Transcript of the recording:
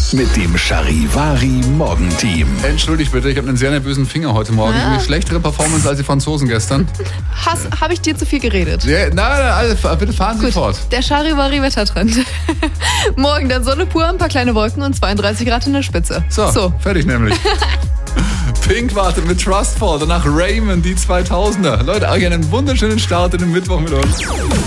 mit dem Charivari Morgenteam. Entschuldigt bitte, ich habe einen sehr nervösen Finger heute Morgen. Ja. Eine schlechtere Performance als die Franzosen gestern. Habe ich dir zu viel geredet? Ja, nein, bitte fahren Sie fort. Der Charivari-Wettertrend. Morgen dann Sonne pur, ein paar kleine Wolken und 32 Grad in der Spitze. So. Fertig nämlich. Pink wartet mit Trustfall, danach Raymond, die 2000er. Leute, euch einen wunderschönen Start in den Mittwoch mit uns.